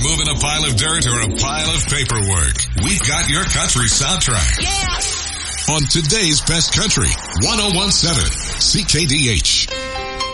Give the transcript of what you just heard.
moving a pile of dirt or a pile of paperwork, we've got your country soundtrack. Yeah! On today's Best Country, 101.7 CKDH.